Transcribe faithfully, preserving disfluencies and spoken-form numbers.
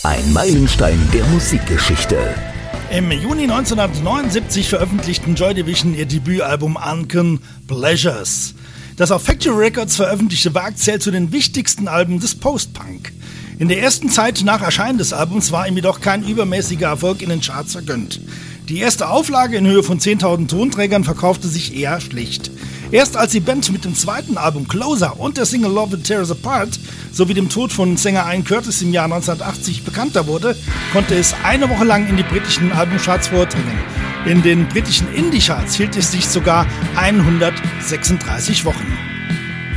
Ein Meilenstein der Musikgeschichte. Im Juni neunzehnhundertneunundsiebzig veröffentlichten Joy Division ihr Debütalbum Uncommon Pleasures. Das auf Factory Records veröffentlichte Werk zählt zu den wichtigsten Alben des Post-Punk. In der ersten Zeit nach Erscheinen des Albums war ihm jedoch kein übermäßiger Erfolg in den Charts vergönnt. Die erste Auflage in Höhe von zehntausend Tonträgern verkaufte sich eher schlecht. Erst als die Band mit dem zweiten Album Closer und der Single Love Will Tear Us Apart sowie dem Tod von Sänger Ian Curtis im Jahr neunzehnhundertachtzig bekannter wurde, konnte es eine Woche lang in die britischen Albumcharts vordringen. In den britischen Indie-Charts hielt es sich sogar hundertsechsunddreißig Wochen.